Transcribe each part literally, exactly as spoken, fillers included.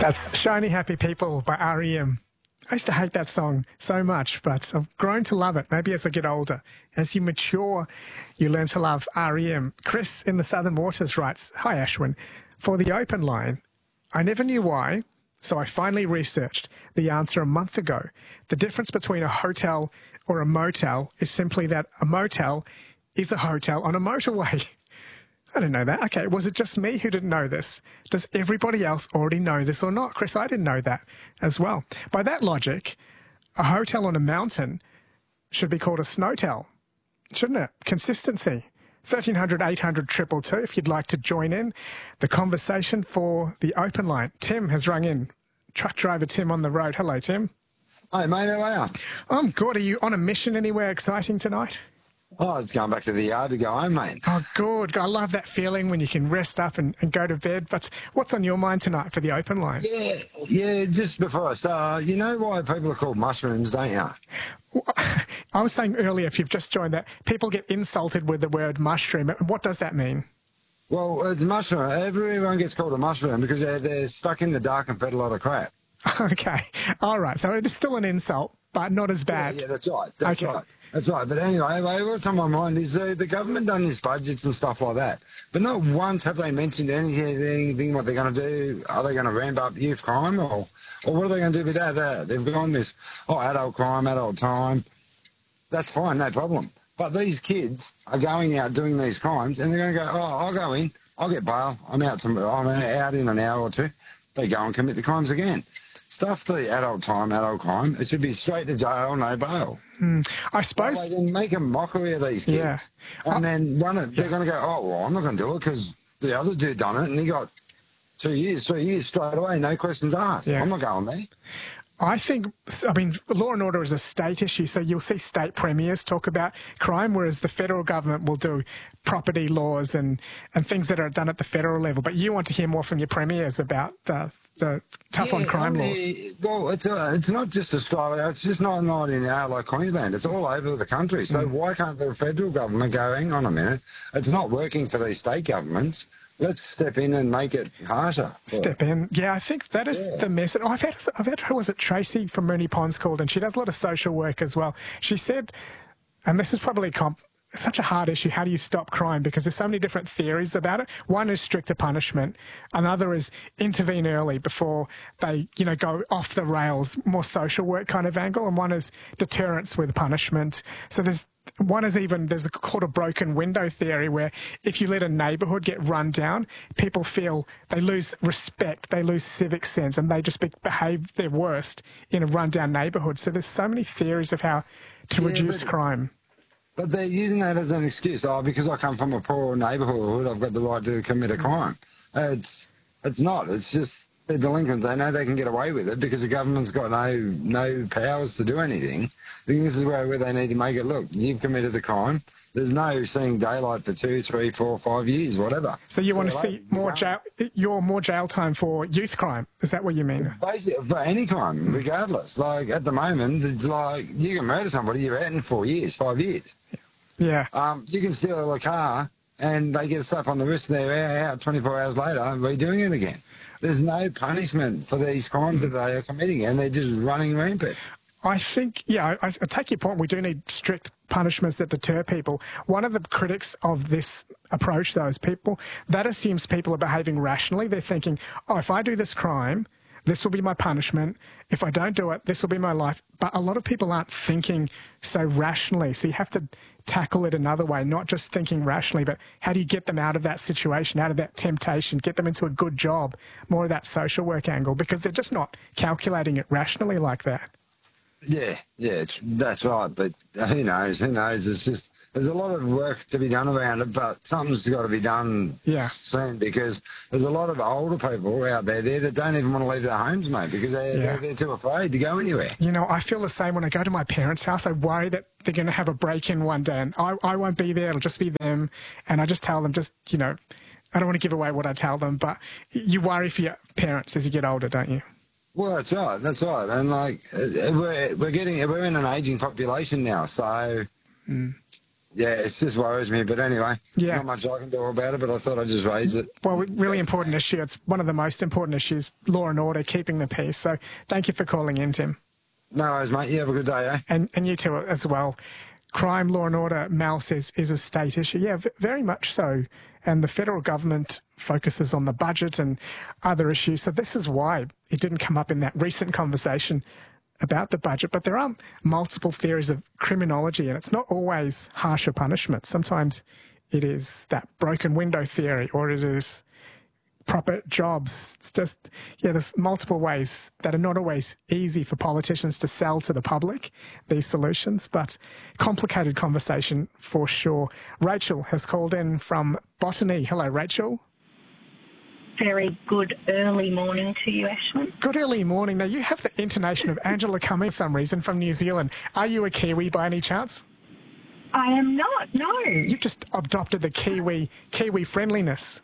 That's Shiny Happy People by R E M. I used to hate that song so much, but I've grown to love it. Maybe as I get older. As you mature, you learn to love R E M. Chris in the Southern Waters writes, "Hi Ashwin, for the open line, I never knew why, so I finally researched the answer a month ago. The difference between a hotel or a motel is simply that a motel is a hotel on a motorway." I didn't know that. Okay, was it just me who didn't know this? Does everybody else already know this or not? Chris, I didn't know that as well. By that logic, a hotel on a mountain should be called a snowtel, shouldn't it? Consistency. thirteen hundred, eight hundred, two two two if you'd like to join in the conversation for the open line. Tim has rung in. Truck driver Tim on the road. Hello, Tim. Hi, mate. How are you? I'm good. Are you on a mission anywhere exciting tonight? Oh, it's going back to the yard to go home, mate. Oh, good. I love that feeling when you can rest up and, and go to bed. But what's on your mind tonight for the open line? Yeah, yeah, just before I start, you know why people are called mushrooms, don't you? I was saying earlier, if you've just joined that, people get insulted with the word mushroom. What does that mean? Well, it's mushroom. Everyone gets called a mushroom because they're, they're stuck in the dark and fed a lot of crap. Okay. All right. So it's still an insult, but not as bad. Yeah, yeah that's right. That's okay. right. That's right. But anyway, what's on my mind is uh, the government done these budgets and stuff like that. But not once have they mentioned anything, anything what they're going to do. Are they going to ramp up youth crime or, or what are they going to do with that? That they've gone this, oh, adult crime, adult time. That's fine, no problem. But these kids are going out doing these crimes and they're going to go, oh, I'll go in, I'll get bail, I'm out, some, I'm out in an hour or two. They go and commit the crimes again. Stuff the adult time, adult crime. It should be straight to jail, no bail. Mm, I suppose. They then make a mockery of these kids. Yeah. And I, then one of, they're yeah. going to go, oh, well, I'm not going to do it because the other dude done it and he got two years, three years straight away, no questions asked. Yeah. I'm not going there. I think, I mean, law and order is a state issue, so you'll see state premiers talk about crime, whereas the federal government will do property laws and, and things that are done at the federal level. But you want to hear more from your premiers about the, the tough yeah, on crime I mean, laws. Well, it's a, it's not just Australia, it's just not, not in our like Queensland, it's all over the country. So mm. why can't the federal government go, hang on a minute, it's not working for these state governments. Let's step in and make it harsher. Step in. Yeah, I think that is yeah. the message. Oh, I've had, I've had, who was it, Tracy from Moonee Ponds called, and she does a lot of social work as well. She said, and this is probably comp such a hard issue, how do you stop crime? Because there's so many different theories about it. One is stricter punishment. Another is intervene early before they, you know, go off the rails, more social work kind of angle. And one is deterrence with punishment. So there's, one is even, there's called a broken window theory where if you let a neighbourhood get run down, people feel they lose respect, they lose civic sense, and they just be, behave their worst in a run-down neighbourhood. So there's so many theories of how to yeah, reduce but, crime. But they're using that as an excuse. Oh, because I come from a poor neighbourhood, I've got the right to commit a crime. It's it's not. It's just they're delinquents. They know they can get away with it because the government's got no no powers to do anything. I think this is where, where they need to make it, look, you've committed the crime. There's no seeing daylight for two, three, four, five years, whatever. So you so want to see more jail, your more jail time for youth crime? Is that what you mean? Basically, for any crime, regardless. Like at the moment, it's like you can murder somebody, you're out in four years, five years. Yeah. Um, you can steal a car and they get a slap on the wrist and they're out twenty-four hours later redoing it again. There's no punishment for these crimes that they are committing and they're just running rampant. I think, yeah, I, I take your point. We do need strict punishments that deter people. One of the critics of this approach, though, is people, that assumes people are behaving rationally. They're thinking, oh, if I do this crime, this will be my punishment. If I don't do it, this will be my life. But a lot of people aren't thinking so rationally. So you have to tackle it another way, not just thinking rationally, but how do you get them out of that situation, out of that temptation, get them into a good job, more of that social work angle, because they're just not calculating it rationally like that. Yeah, yeah, it's, that's right. But who knows? Who knows? It's just there's a lot of work to be done around it, but something's got to be done yeah. soon because there's a lot of older people out there, there that don't even want to leave their homes, mate, because they're, yeah. they're, they're too afraid to go anywhere. You know, I feel the same when I go to my parents' house. I worry that they're going to have a break-in one day, and I, I won't be there. It'll just be them, and I just tell them, just, you know, I don't want to give away what I tell them, but you worry for your parents as you get older, don't you? Well, that's right. That's right. And like we're we're getting we're in an aging population now, so mm. Yeah, it just worries me. But anyway, Yeah. not much I can do about it, but I thought I'd just raise it. Well, really important issue. It's one of the most important issues, law and order, keeping the peace. So thank you for calling in, Tim. No worries, mate. You have a good day, eh? And, and you too as well. Crime, law and order, Mal says, is a state issue. Yeah, v- very much so. And the federal government focuses on the budget and other issues. So this is why it didn't come up in that recent conversation about the budget. But there are multiple theories of criminology, and it's not always harsher punishment. Sometimes it is that broken window theory, or it is proper jobs. It's just, yeah, there's multiple ways that are not always easy for politicians to sell to the public, these solutions, but complicated conversation for sure. Rachel has called in from Botany. Hello, Rachel. Very good early morning to you, Ashwin. Good early morning. Now, you have the intonation of Angela Cumming for some reason from New Zealand. Are you a Kiwi by any chance? I am not, no. You've just adopted the Kiwi Kiwi friendliness.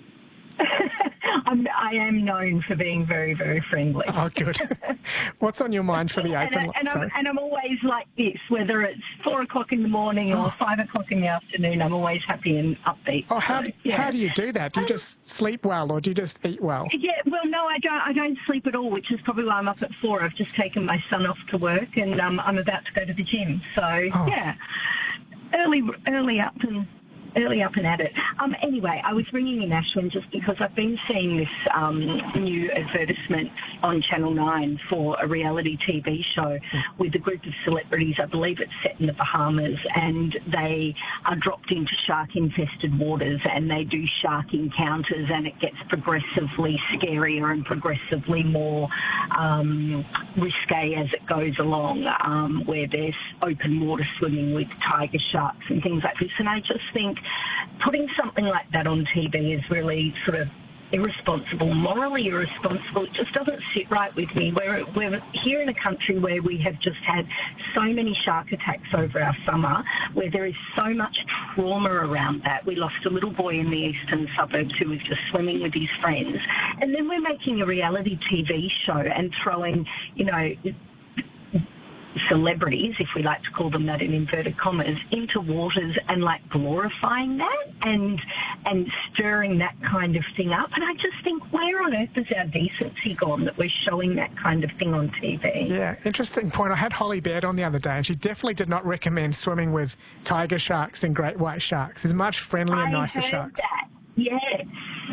I'm, I am known for being very, very friendly. Oh, good. What's on your mind for the open? And, I, and, Sorry. I'm, and I'm always like this, whether it's four o'clock in the morning or Oh. five o'clock in the afternoon, I'm always happy and upbeat. Oh, how, So, do, yeah. how do you do that? Do you just sleep well or do you just eat well? Yeah, well, no, I don't. I don't sleep at all, which is probably why I'm up at four. I've just taken my son off to work, and um, I'm about to go to the gym. So Oh. yeah, early, early up and early up and at it. Um, anyway, I was ringing in, Ashwin, just because I've been seeing this um, new advertisement on Channel nine for a reality T V show with a group of celebrities. I believe it's set in the Bahamas, and they are dropped into shark-infested waters, and they do shark encounters, and it gets progressively scarier and progressively more um, risque as it goes along, um, where there's open water swimming with tiger sharks and things like this. And I just think putting something like that on T V is really sort of irresponsible, morally irresponsible. It just doesn't sit right with me. We're, we're here in a country where we have just had so many shark attacks over our summer, where there is so much trauma around that. We lost a little boy in the eastern suburbs who was just swimming with his friends. And then we're making a reality T V show and throwing, you know, celebrities, if we like to call them that in inverted commas, into waters and like glorifying that and and stirring that kind of thing up. And I just think, where on earth is our decency gone that we're showing that kind of thing on T V? Yeah, interesting point. I had Holly Baird on the other day, and she definitely did not recommend swimming with tiger sharks and great white sharks. There's much friendlier, I nicer heard sharks. that. Yes.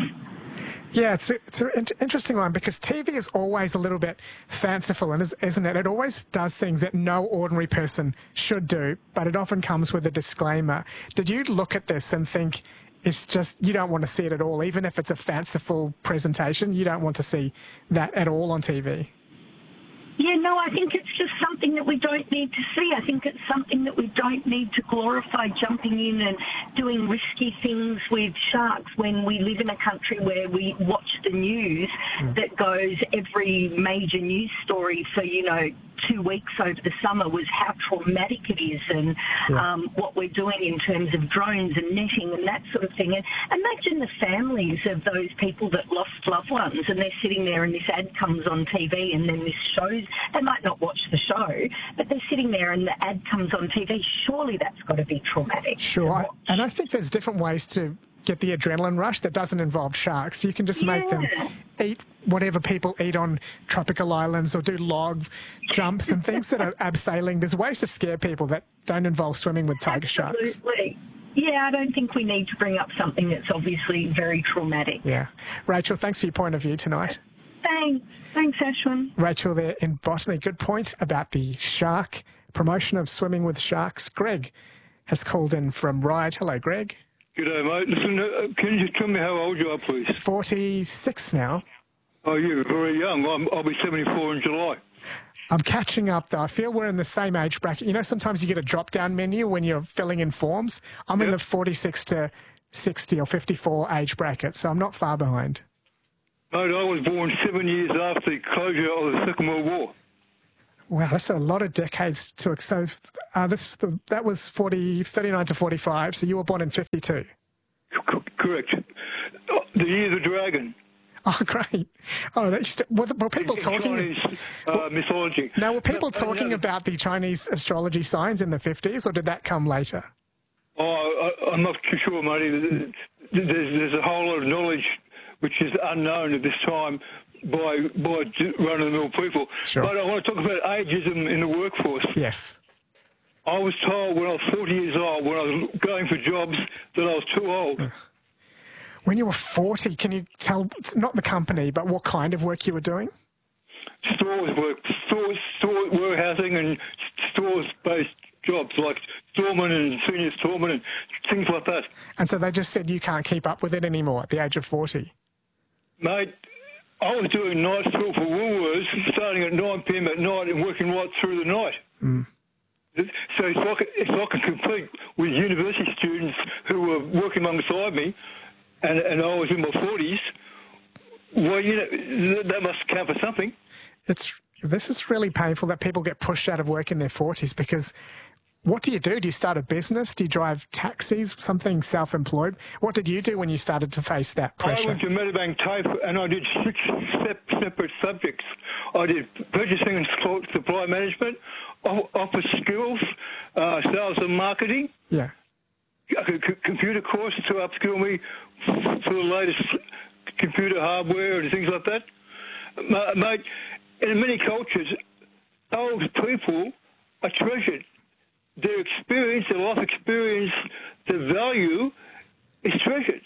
Yeah, it's, a, it's an interesting one because T V is always a little bit fanciful, and isn't it? It always does things that no ordinary person should do, but it often comes with a disclaimer. Did you look at this and think it's just, you don't want to see it at all, even if it's a fanciful presentation, you don't want to see that at all on T V? Yeah, no, I think it's just something that we don't need to see. I think it's something that we don't need to glorify, jumping in and doing risky things with sharks when we live in a country where we watch the news mm. that goes every major news story for, you know, two weeks over the summer was how traumatic it is and yeah. um, what we're doing in terms of drones and netting and that sort of thing. And imagine the families of those people that lost loved ones and they're sitting there and this ad comes on T V and then this shows, they might not watch the show, but they're sitting there and the ad comes on T V. Surely that's got to be traumatic. Sure. I, and I think there's different ways to get the adrenaline rush that doesn't involve sharks. You can just yeah. make them eat whatever people eat on tropical islands or do log jumps and things that are abseiling. There's ways to scare people that don't involve swimming with tiger Absolutely. sharks. Yeah, I don't think we need to bring up something that's obviously very traumatic. Yeah. Rachel, thanks for your point of view tonight. Thanks. Thanks, Ashwin. Rachel there in Botany. Good point about the shark promotion of swimming with sharks. Greg has called in from Ryde. Hello, Greg. G'day, mate. Listen, uh, can you just tell me how old you are, please? forty-six now. Oh, you're very young. I'm, I'll be seventy-four in July. I'm catching up, though. I feel we're in the same age bracket. You know, sometimes you get a drop-down menu when you're filling in forms. I'm yep. in the forty-six to sixty or fifty-four age bracket, so I'm not far behind. No, I was born seven years after the closure of the Second World War. Wow, that's a lot of decades to... So uh, this the, that was forty, thirty-nine to forty-five, so you were born in fifty-two. C- correct. The year of the dragon. Oh, great. Oh, that used to, were, were people in talking... Chinese uh, mythology. Now, were people no, talking no, about the Chinese astrology signs in the fifties, or did that come later? Oh, I, I'm not too sure, matey. There's, there's a whole lot of knowledge which is unknown at this time by by run-of-the-mill people. Sure. But I want to talk about ageism in the workforce. Yes. I was told when I was forty years old, when I was going for jobs, that I was too old. When you were forty, can you tell, not the company, but what kind of work you were doing? Stores work, stores, store warehousing and stores-based jobs like storeman and senior storeman and things like that. And so they just said you can't keep up with it anymore at the age of forty? Mate, I was doing night fill for Woolworths starting at nine p m at night and working right through the night. Mm. So if I, could, if I could compete with university students who were working alongside me, and, and I was in my forties, well, you know, that must count for something. It's this is really painful that people get pushed out of work in their forties, because what do you do? Do you start a business? Do you drive taxis, something self-employed? What did you do when you started to face that pressure? I went to Medibank TAFE and I did six separate subjects. I did purchasing and supply management, office skills, uh, sales and marketing. Yeah. A computer course to upskill me for the latest computer hardware and things like that. Mate, in many cultures, old people are treasured. Their experience, their life experience, their value is treasured.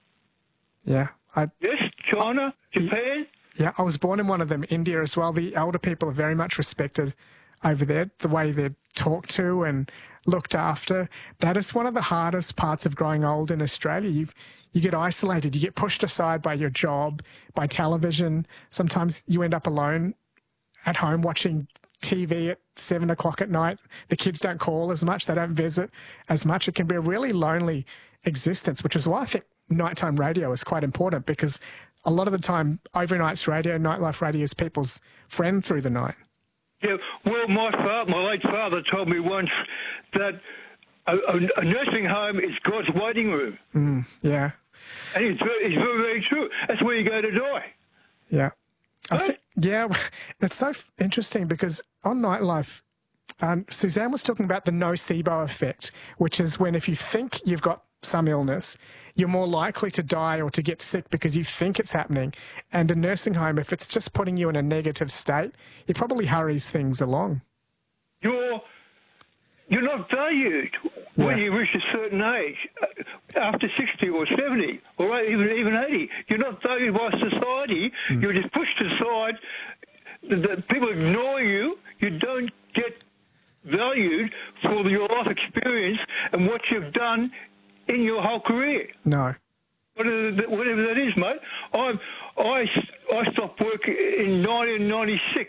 Yeah. I, yes, China, I, Japan. Yeah, I was born in one of them, India as well. The elder people are very much respected over there, the way they're talked to and looked after. That is one of the hardest parts of growing old in Australia. You you get isolated, you get pushed aside by your job, by television. Sometimes you end up alone at home watching T V at seven o'clock at night. The kids don't call as much, they don't visit as much. It can be a really lonely existence, which is why I think nighttime radio is quite important, because a lot of the time, overnight's radio, nightlife radio is people's friend through the night. Yeah, well, my father, my late father told me once that a, a, a nursing home is God's waiting room. Mm, yeah. And it's very, it's very, very true. That's where you go to die. Yeah. I Right? think, yeah, it's so interesting because on Nightlife, um, Suzanne was talking about the nocebo effect, which is when if you think you've got some illness, you're more likely to die or to get sick because you think it's happening. And a nursing home, if it's just putting you in a negative state, it probably hurries things along. You're you're not valued Yeah. when you reach a certain age. After sixty or seventy or even even eighty, you're not valued by society. Mm. You're just pushed aside. The, the people ignore you. You don't get valued for your life experience and what you've done in your whole career. No. Whatever that, whatever that is, mate. I'm, I, I stopped work in nineteen ninety-six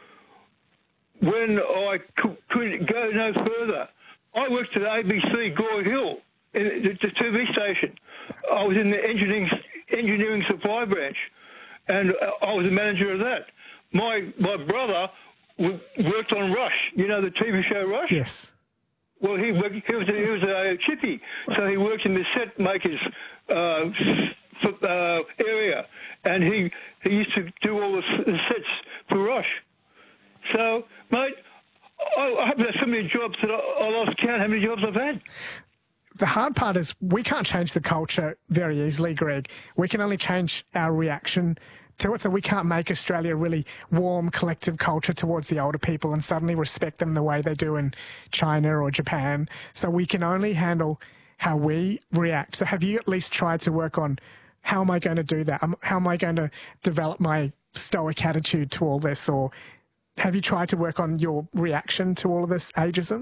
when I could, couldn't go no further. I worked at A B C Gore Hill, in the, the T V station. I was in the engineering, engineering supply branch, and I was the manager of that. My my brother worked on Rush, you know, the T V show Rush? Yes. Well, he, worked, he was a, he was a chippy, so he worked in the set makers uh, uh, area, and he he used to do all the, the sets for Rush. So, mate, I, I have so many jobs that I, I lost count how many jobs I've had. The hard part is we can't change the culture very easily, Greg. We can only change our reaction to it. So we can't make Australia a really warm, collective culture towards the older people and suddenly respect them the way they do in China or Japan. So we can only handle how we react. So have you at least tried to work on how am I going to do that? How am I going to develop my stoic attitude to all this? Or have you tried to work on your reaction to all of this ageism?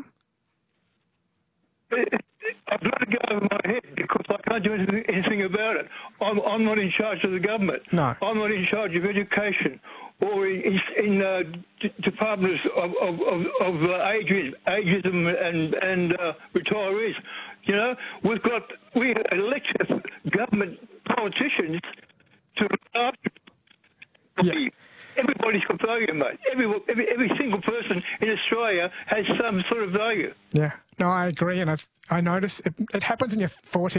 I've let it go over my head because I can't do anything, anything about it. I'm, I'm not in charge of the government. No. I'm not in charge of education or in, in uh, d- departments of, of, of, of uh, ageism, ageism and, and uh, retirees. You know, we've got, we elect government politicians to look after. Yeah. Everybody's got value, mate. Every, every every single person in Australia has some sort of value. Yeah, no, I agree. And I've, I notice it, it happens in your forties.